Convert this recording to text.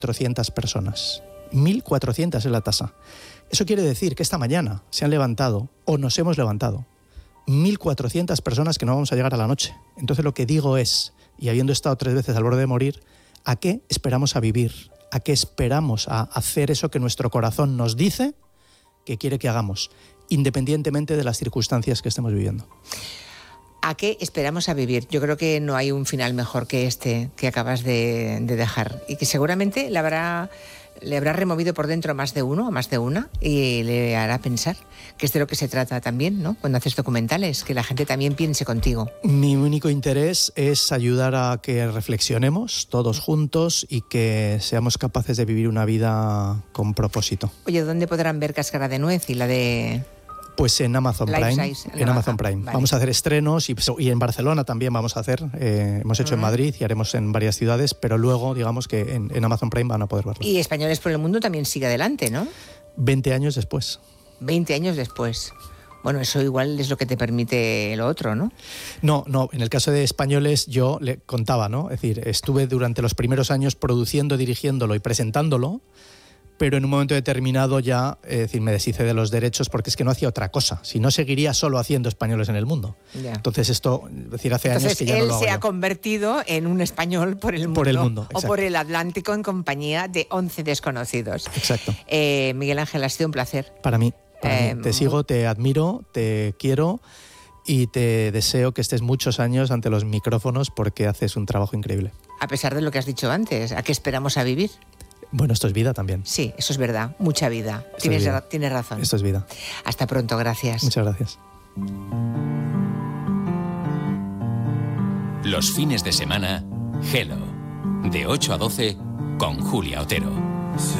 1.400 personas. 1.400 es la tasa. Eso quiere decir que esta mañana se han levantado, o nos hemos levantado, 1.400 personas que no vamos a llegar a la noche. Entonces lo que digo es, y habiendo estado 3 veces al borde de morir, ¿a qué esperamos a vivir? ¿A qué esperamos a hacer eso que nuestro corazón nos dice que quiere que hagamos, independientemente de las circunstancias que estemos viviendo? ¿A qué esperamos a vivir? Yo creo que no hay un final mejor que este que acabas de dejar, y que seguramente le habrá removido por dentro más de uno o más de una, y le hará pensar, que es de lo que se trata también, ¿no? Cuando haces documentales, que la gente también piense contigo. Mi único interés es ayudar a que reflexionemos todos juntos y que seamos capaces de vivir una vida con propósito. Oye, ¿dónde podrán ver Cáscara de Nuez y la de...? Pues en Amazon Prime. En Amazon Prime. Vale. Vamos a hacer estrenos y en Barcelona también vamos a hacer. Hemos hecho en Madrid y haremos en varias ciudades, pero luego, digamos que en Amazon Prime van a poder verlo. Y Españoles por el Mundo también sigue adelante, ¿no? 20 años después. 20 años después. Bueno, eso igual es lo que te permite lo otro, ¿no? No. En el caso de Españoles yo le contaba, ¿no? Es decir, estuve durante los primeros años produciendo, dirigiéndolo y presentándolo, pero en un momento determinado ya me deshice de los derechos porque es que no hacía otra cosa. Si no, seguiría solo haciendo Españoles en el mundo. Ya. Entonces esto, hace años que ya no lo hago. Él se ha convertido en un español por el mundo. Por el mundo, exacto. O por el Atlántico en compañía de 11 desconocidos. Exacto. Miguel Ángel, ha sido un placer. Para mí. Te sigo, te admiro, te quiero y te deseo que estés muchos años ante los micrófonos porque haces un trabajo increíble. A pesar de lo que has dicho antes, ¿a qué esperamos a vivir? Bueno, esto es vida también. Sí, eso es verdad, mucha vida. Tienes razón. Esto es vida. Hasta pronto, gracias. Muchas gracias. Los fines de semana, Hello, de 8 a 12, con Julia Otero.